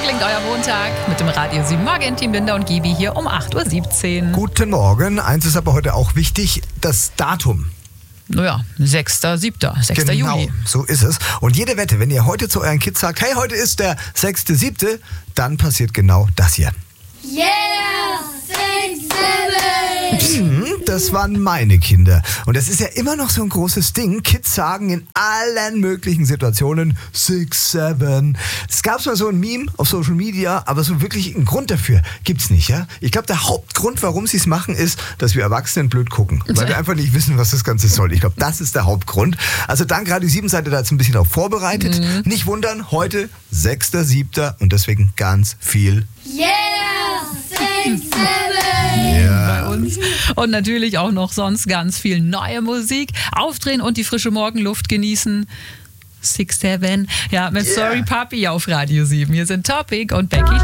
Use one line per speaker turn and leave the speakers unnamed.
klingt euer Montag mit dem Radio 7 Morgen. Team Linda und Gibi hier um 8.17 Uhr.
Guten Morgen. Eins ist aber heute auch wichtig, das Datum.
Naja, 6.7., 6.
Genau,
Juli.
so ist es. Und jede Wette, wenn ihr heute zu euren Kids sagt, hey, heute ist der 6.7., dann passiert genau das hier.
Yeah! 6, 7!
Das waren meine Kinder. Und das ist ja immer noch so ein großes Ding. Kids sagen in allen möglichen Situationen 6, 7. Es gab mal so ein Meme auf Social Media, aber so wirklich einen Grund dafür gibt's nicht. Ja? Ich glaube, der Hauptgrund, warum sie es machen, ist, dass wir Erwachsenen blöd gucken. Weil wir einfach nicht wissen, was das Ganze soll. Ich glaube, das ist der Hauptgrund. Also dank Radio 7 seid ihr da jetzt ein bisschen auch vorbereitet. Nicht wundern, heute 6.7. und deswegen ganz viel.
Yeah! 6, 7!
Bei uns. Und natürlich auch noch sonst ganz viel neue Musik. Aufdrehen und die frische Morgenluft genießen. 6, 7. Ja, mit Sorry Papi auf Radio 7. Hier sind Topic und Becky.